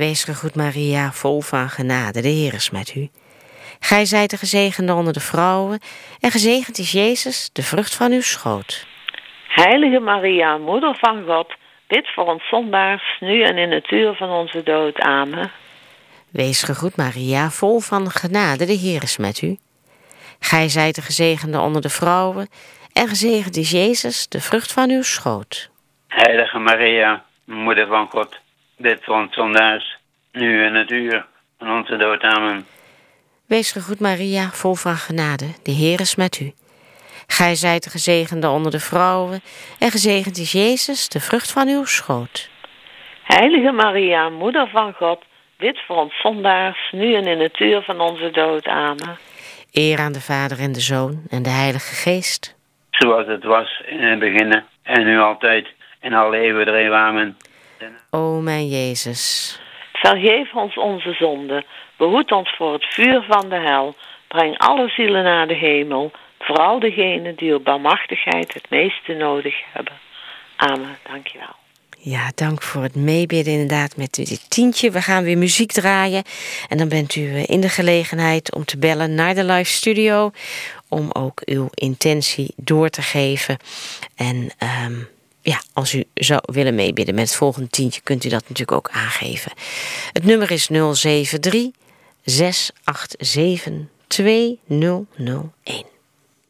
Wees gegroet Maria, vol van genade, de Heer is met u. Gij zijt de gezegende onder de vrouwen, en gezegend is Jezus, de vrucht van uw schoot. Heilige Maria, moeder van God, bid voor ons zondaars, nu en in het uur van onze dood. Amen. Wees gegroet Maria, vol van genade, de Heer is met u. Gij zijt de gezegende onder de vrouwen, en gezegend is Jezus, de vrucht van uw schoot. Heilige Maria, moeder van God, bid voor ons zondaars, nu en het uur van onze dood. Amen. Wees gegroet Maria, vol van genade, de Heer is met u. Gij zijt de gezegende onder de vrouwen, en gezegend is Jezus, de vrucht van uw schoot. Heilige Maria, moeder van God, bid voor ons zondaars, nu en in het uur van onze dood. Amen. Eer aan de Vader en de Zoon en de Heilige Geest. Zoals het was in het begin en nu altijd en alle eeuwen. Amen. O mijn Jezus. Vergeef ons onze zonden, behoed ons voor het vuur van de hel, breng alle zielen naar de hemel, vooral degenen die op barmhartigheid het meeste nodig hebben. Amen, dankjewel. Ja, dank voor het meebidden inderdaad met dit tientje. We gaan weer muziek draaien en dan bent u in de gelegenheid om te bellen naar de live studio, om ook uw intentie door te geven. En als u zou willen meebidden met het volgende tientje, kunt u dat natuurlijk ook aangeven. Het nummer is 073 687 2001.